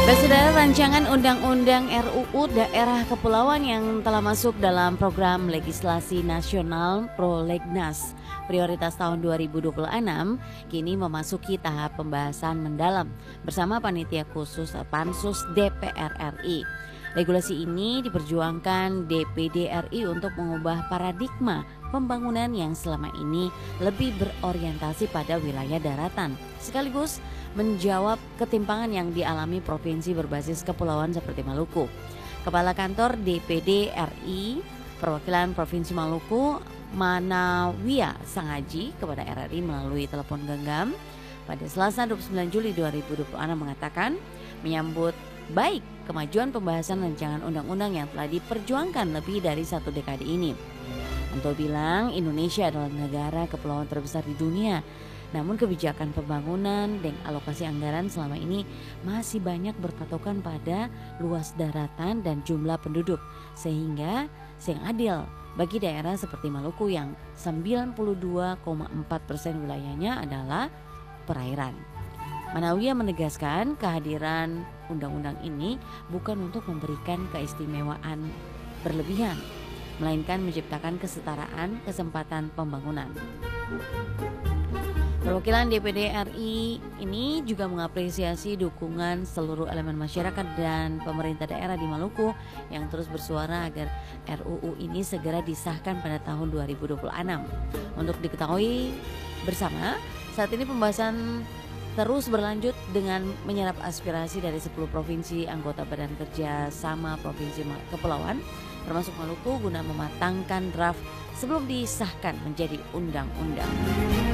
Saudara, rancangan Undang-Undang RUU Daerah Kepulauan yang telah masuk dalam program legislasi nasional Prolegnas prioritas tahun 2026 kini memasuki tahap pembahasan mendalam bersama panitia khusus Pansus DPR RI. Regulasi ini diperjuangkan DPD RI untuk mengubah paradigma pembangunan yang selama ini lebih berorientasi pada wilayah daratan, sekaligus menjawab ketimpangan yang dialami provinsi berbasis kepulauan seperti Maluku. Kepala Kantor DPD RI Perwakilan Provinsi Maluku, Manawia Sangaji, kepada RRI melalui telepon genggam pada Selasa 29 Juli 2026 mengatakan menyambut baik kemajuan pembahasan rancangan undang-undang yang telah diperjuangkan lebih dari 1 dekade ini. Anto bilang Indonesia adalah negara kepulauan terbesar di dunia. Namun kebijakan pembangunan dan alokasi anggaran selama ini masih banyak berpatokan pada luas daratan dan jumlah penduduk, sehingga yang adil bagi daerah seperti Maluku yang 92,4% wilayahnya adalah perairan. Manawia menegaskan kehadiran undang-undang ini bukan untuk memberikan keistimewaan berlebihan, melainkan menciptakan kesetaraan kesempatan pembangunan. Perwakilan DPD RI ini juga mengapresiasi dukungan seluruh elemen masyarakat dan pemerintah daerah di Maluku yang terus bersuara agar RUU ini segera disahkan pada tahun 2026. Untuk diketahui bersama, saat ini pembahasan terus berlanjut dengan menyerap aspirasi dari 10 provinsi anggota Badan Kerja Sama Provinsi Kepulauan, termasuk Maluku, guna mematangkan draft sebelum disahkan menjadi undang-undang.